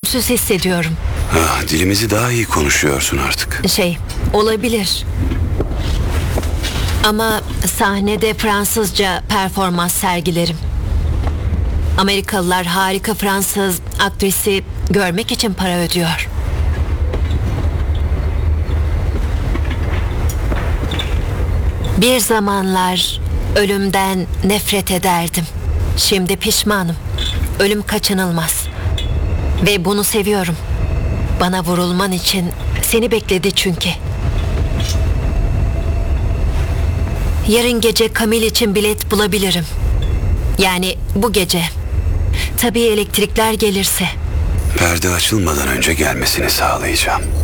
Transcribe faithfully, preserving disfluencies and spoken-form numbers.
güçsüz hissediyorum. Ah, dilimizi daha iyi konuşuyorsun artık. Şey, olabilir. Ama sahnede Fransızca performans sergilerim. Amerikalılar harika Fransız aktrisi görmek için para ödüyor. Bir zamanlar ölümden nefret ederdim. Şimdi pişmanım. Ölüm kaçınılmaz. Ve bunu seviyorum. Bana vurulman için seni bekledi çünkü. Yarın gece Camille için bilet bulabilirim. Yani bu gece. Tabii elektrikler gelirse. Perde açılmadan önce gelmesini sağlayacağım.